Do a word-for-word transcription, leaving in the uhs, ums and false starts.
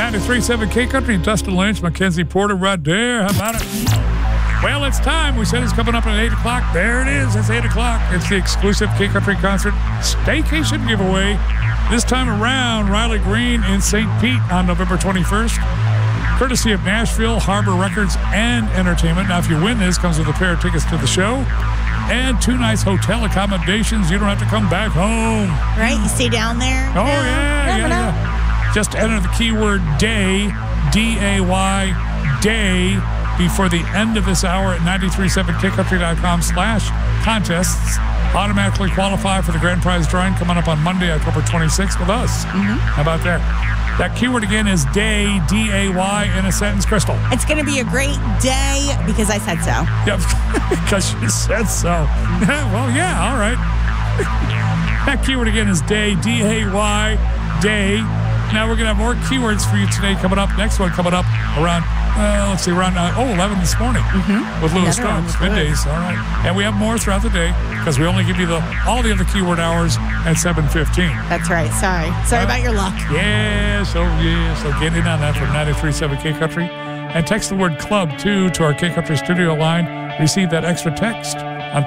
ninety-three point seven K Country, Dustin Lynch, Mackenzie Porter right there. How about it? Well, it's time. We said it's coming up at eight o'clock. There it is. It's eight o'clock. It's the exclusive K Country Concert Staycation giveaway. This time around, Riley Green in Saint Pete on November twenty-first. Courtesy of Nashville Harbor Records and Entertainment. Now, if you win this, comes with a pair of tickets to the show and two nice hotel accommodations. You don't have to come back home. Right? You stay down there. Oh, yeah, yeah, yeah. Just enter the keyword DAY, D A Y, DAY, before the end of this hour at nine three seven K country dot com slash contests. Automatically qualify for the grand prize drawing coming up on Monday, October twenty-sixth with us. Mm-hmm. How about that? That keyword again is DAY, D A Y, in a sentence, Crystal. It's going to be a great day because I said so. Yep, because you said so. Well, yeah, all right. That keyword again is DAY, D A Y, DAY. Now we're going to have more keywords for you today coming up. Next one coming up around, uh, let's see, around uh, oh, eleven this morning mm-hmm. with Louis Stokes, middays. All right. And we have more throughout the day because we only give you the all the other keyword hours at seven fifteen. That's right. Sorry. Sorry uh, about your luck. Yeah, so, yeah, so get in on that from ninety-three point seven K Country. And text the word club, too, to our K Country studio line. Receive that extra text